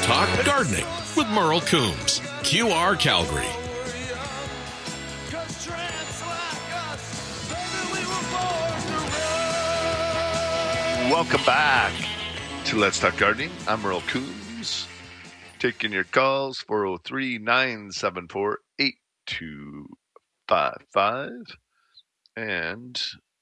Talk Gardening with Merle Coombs, QR Calgary. Welcome back to Let's Talk Gardening. I'm Merle Coombs. Taking your calls, 403-974-8255. And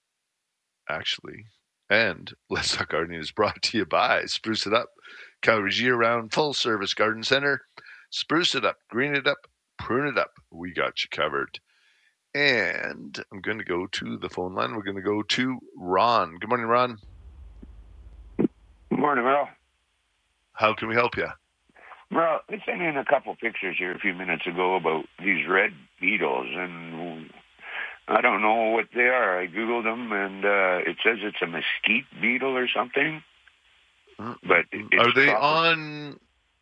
Let's Talk Gardening is brought to you by Spruce It Up, Calgary's year-round full-service garden center. Spruce it up, green it up, prune it up. We got you covered. And I'm going to go to the phone line. We're going to go to Ron. Good morning, Ron. Good morning, Merle. How can we help you? Merle, I sent in a couple pictures here a few minutes ago about these red beetles, and I don't know what they are. I Googled them, and it says it's a mesquite beetle or something. But are they on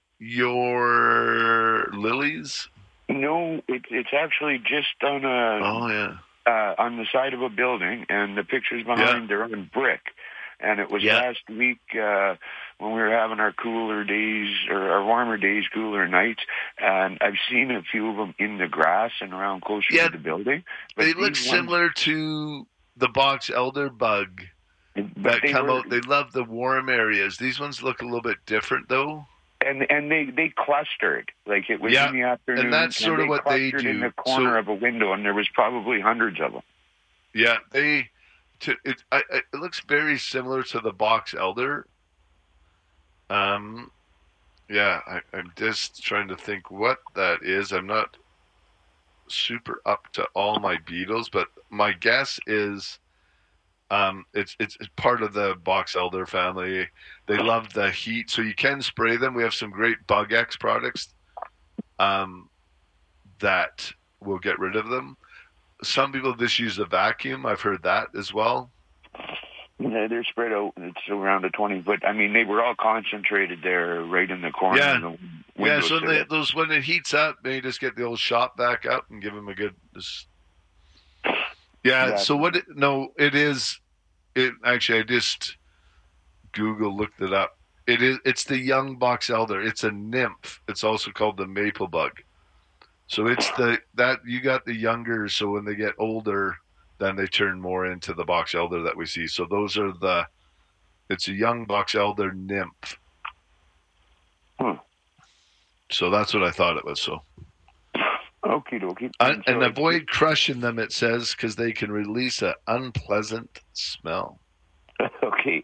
your lilies? No, it's actually just on on the side of a building, and the pictures behind they're on brick. And it was last week when we were having our cooler days, or our warmer days, cooler nights, and I've seen a few of them in the grass and around closer to the building. But they look similar to the box elder bug that come out. They love the warm areas. These ones look a little bit different, though. And they clustered, like it was in the afternoon. And that's sort of what they do. In the corner of a window, and there was probably hundreds of them. Yeah, it looks very similar to the box elder. I'm just trying to think what that is. I'm not super up to all my beetles, but my guess is it's part of the box elder family. They love the heat, so you can spray them. We have some great Bug X products that will get rid of them. Some people just use a vacuum. I've heard that as well. Yeah, they're spread out. It's around a 20 foot. I mean, they were all concentrated there, right in the corner. Yeah, of the window so when it heats up, maybe just get the old shop back up and give them a good. So what? It is. It actually, I just looked it up. It's the young box elder. It's a nymph. It's also called the maple bug. So it's you got the younger. So when they get older, then they turn more into the box elder that we see. So those are it's a young box elder nymph. So that's what I thought it was. So. Okie dokie. And avoid crushing them, it says, because they can release an unpleasant smell. Okay.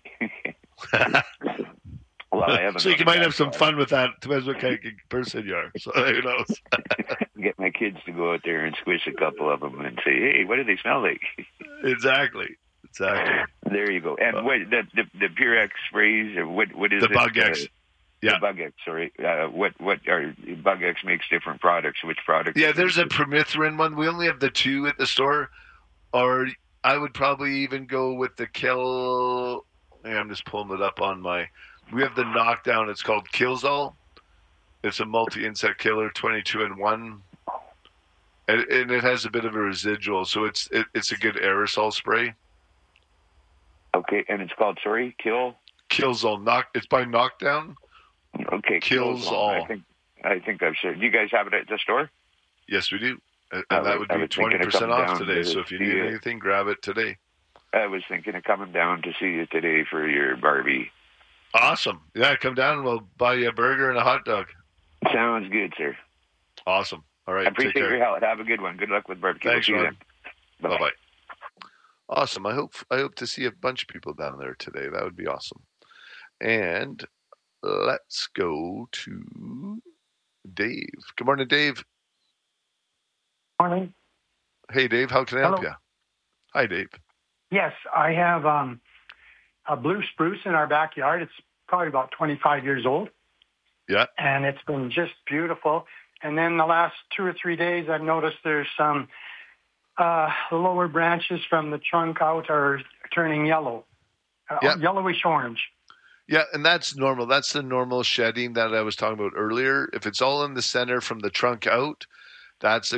Well, I haven't. So you might have some fun with that. Depends what kind of person you are. So who knows? Get my kids to go out there and squish a couple of them and say, "Hey, what do they smell like?" Exactly. There you go. And what the Purex sprays, or what is the it? Bug X? The Bug X. Sorry. What are Bug X makes different products? Which products? Yeah, there's a permethrin one. We only have the two at the store. Or I would probably even go with the Kill. I'm just pulling it up on my. We have the knockdown. It's called Killzall. It's a multi-insect killer, 22-in-1, and it has a bit of a residual, so it's a good aerosol spray. Okay, and it's called Killzall. It's by Knockdown. Okay, Killzall. I think I've said. Do you guys have it at the store? Yes, we do, and that would be 20% off today. So if you need anything, grab it today. I was thinking of coming down to see you today for your Barbie. Awesome. Yeah, come down and we'll buy you a burger and a hot dog. Sounds good, sir. Awesome. All right. I appreciate your help. Have a good one. Good luck with barbecue. Thanks, man. Bye bye. Awesome. I hope to see a bunch of people down there today. That would be awesome. And let's go to Dave. Good morning, Dave. Morning. Hey, Dave. How can I help you? Hi, Dave. Yes, I have a blue spruce in our backyard. It's probably about 25 years old. Yeah. And it's been just beautiful. And then the last 2 or 3 days, I've noticed there's some lower branches from the trunk out are turning yellow, yellowish orange. Yeah, and that's normal. That's the normal shedding that I was talking about earlier. If it's all in the center from the trunk out, it's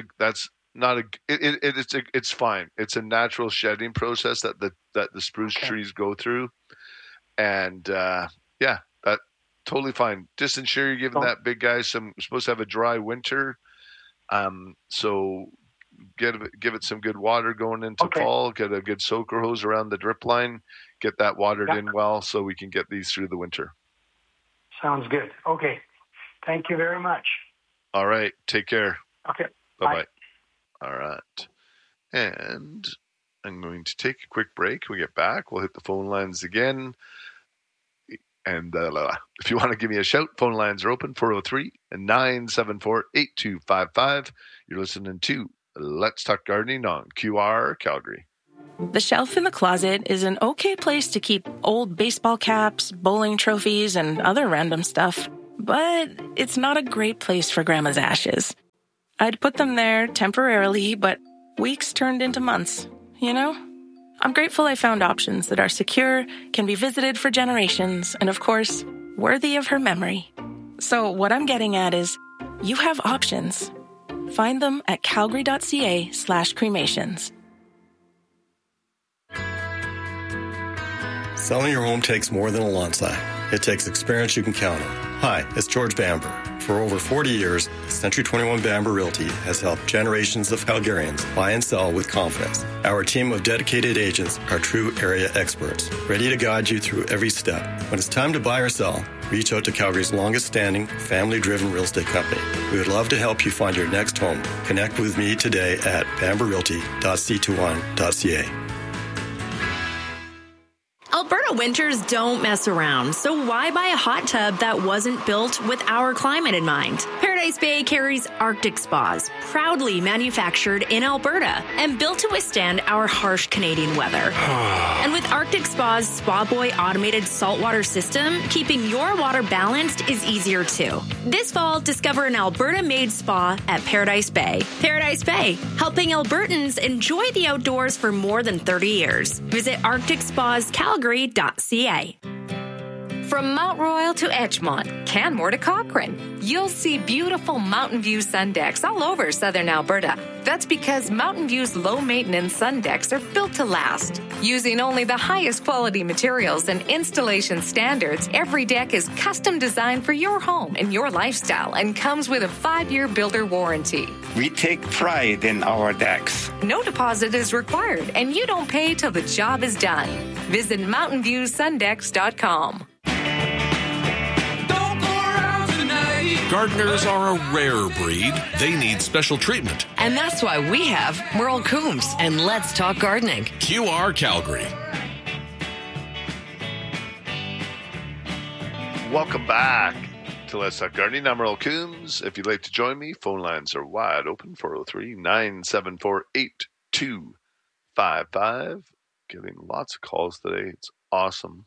fine. It's a natural shedding process that the spruce trees go through, and totally fine. Just ensure you're giving that big guy some. We're supposed to have a dry winter, so give it some good water going into fall. Get a good soaker hose around the drip line. Get that watered in well, so we can get these through the winter. Sounds good. Okay, thank you very much. All right, take care. Okay, bye. All right, and I'm going to take a quick break. When we get back, we'll hit the phone lines again. And if you want to give me a shout, phone lines are open, 403-974-8255. You're listening to Let's Talk Gardening on QR Calgary. The shelf in the closet is an okay place to keep old baseball caps, bowling trophies, and other random stuff. But it's not a great place for Grandma's ashes. I'd put them there temporarily, but weeks turned into months, you know? I'm grateful I found options that are secure, can be visited for generations, and of course, worthy of her memory. So what I'm getting at is, you have options. Find them at calgary.ca/cremations. Selling your home takes more than a lawn sign. It takes experience you can count on. Hi, it's George Bamber. For over 40 years, Century 21 Bamber Realty has helped generations of Calgarians buy and sell with confidence. Our team of dedicated agents are true area experts, ready to guide you through every step. When it's time to buy or sell, reach out to Calgary's longest-standing, family-driven real estate company. We would love to help you find your next home. Connect with me today at bamberrealty.c21.ca. Alberta winters don't mess around, so why buy a hot tub that wasn't built with our climate in mind? Paradise Bay carries Arctic Spas, proudly manufactured in Alberta and built to withstand our harsh Canadian weather. And with Arctic Spa's Spa Boy automated saltwater system, keeping your water balanced is easier too. This fall, discover an Alberta-made spa at Paradise Bay. Paradise Bay, helping Albertans enjoy the outdoors for more than 30 years. Visit ArcticSpasCalgary.ca. From Mount Royal to Edgemont, Canmore to Cochrane, you'll see beautiful Mountain View sun decks all over southern Alberta. That's because Mountain View's low-maintenance sun decks are built to last. Using only the highest quality materials and installation standards, every deck is custom designed for your home and your lifestyle and comes with a 5-year builder warranty. We take pride in our decks. No deposit is required, and you don't pay till the job is done. Visit mountainviewsundecks.com. Gardeners are a rare breed. They need special treatment. And that's why we have Merle Coombs and Let's Talk Gardening. QR Calgary. Welcome back to Let's Talk Gardening. I'm Merle Coombs. If you'd like to join me, phone lines are wide open, 403-974-8255. Getting lots of calls today. It's awesome.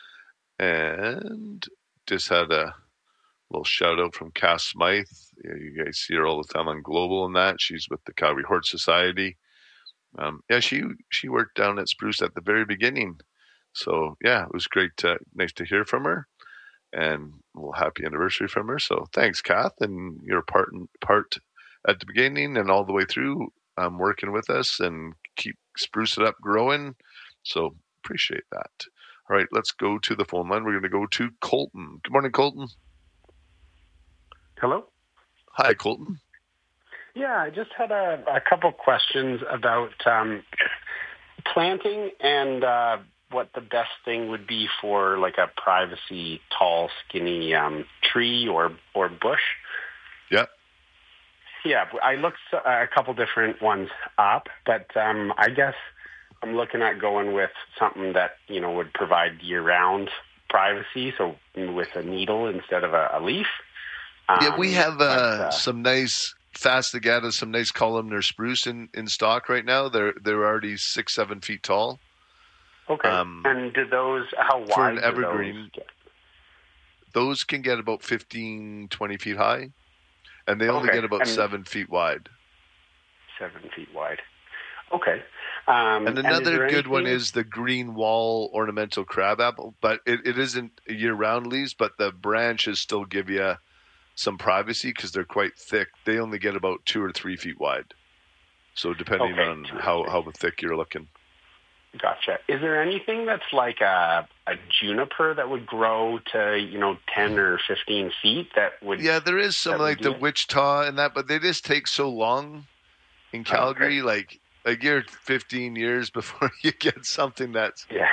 And just had a little shout out from Cass Smythe. You guys see her all the time on Global and that. She's with the Calgary Hort Society. She worked down at Spruce at the very beginning. So yeah, it was great. Nice to hear from her, and a little happy anniversary from her. So thanks, Kath, and your part at the beginning and all the way through, working with us and keep Spruce it up growing. So appreciate that. All right, let's go to the phone line. We're going to go to Colton. Good morning, Colton. Hello. Hi, Colton. Yeah, I just had a couple questions about planting and what the best thing would be for like a privacy, tall, skinny tree or bush. Yeah. Yeah, I looked a couple different ones up, but I guess I'm looking at going with something that, would provide year-round privacy, so with a needle instead of a leaf. We have some nice Fastigata, some nice columnar spruce in stock right now. They're already 6-7 feet tall. Okay. And do those, how wide for an evergreen, those get? Those can get about 15, 20 feet high, and they only get about 7 feet wide. 7 feet wide. Okay. And another good one is the green wall ornamental crabapple, but it isn't year-round leaves, but the branches still give you some privacy because they're quite thick. They only get about 2 or 3 feet wide. So depending on how thick you're looking. Gotcha. Is there anything that's like a juniper that would grow to, 10 or 15 feet that would... Yeah, there is some like the Wichita and that, but they just take so long in Calgary. Oh, okay. Like you're 15 years before you get something that's... Yeah.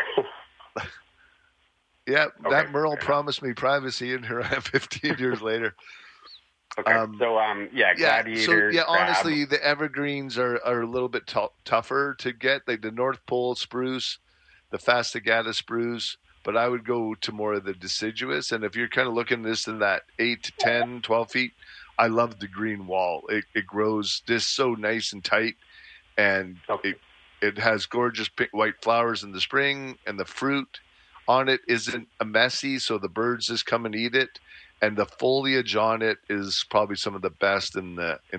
Yeah, okay, that Merle promised me privacy, and here I am 15 years later. Okay, Gladiator. So, honestly, the evergreens are a little bit tougher to get, like the North Pole spruce, the Fastigata spruce, but I would go to more of the deciduous. And if you're kind of looking this in that 8 to 10, 12 feet, I love the green wall. It grows just so nice and tight, and it has gorgeous pink, white flowers in the spring, and the fruit on it isn't messy, so the birds just come and eat it. And the foliage on it is probably some of the best in